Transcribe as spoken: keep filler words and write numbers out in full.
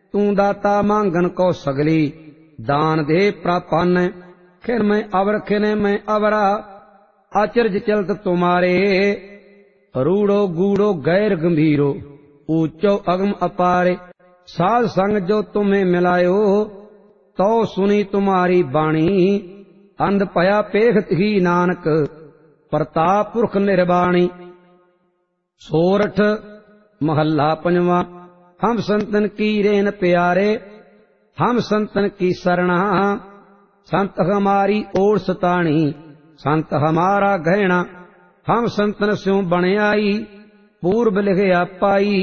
तू दाता मांगन को सगली, दान दे प्रापन खिन में अवर खिन में अवरा, आचर्य चलत तुम्हारे, रूड़ो गूड़ो गैर गंभीरो, ऊंचो अगम अपारे। साध संग जो तुम्हें मिलायो, तो सुनी तुम्हारी बाणी, अंध पया पेखत ही नानक, प्रताप पुरख निर्वाणी। सोरठ महल्ला पंजवा। हम संतन की रेन प्यारे, हम संतन की शरणा, संत हमारी ओर सताणी, संत हमारा गहना। हम संतन स्यों बन आई, पूर्व लिखया पाई,